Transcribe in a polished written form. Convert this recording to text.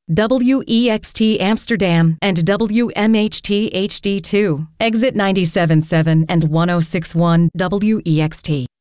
WEXT Amsterdam and WMHT HD2, exit 97.7 and 106.1 WEXT.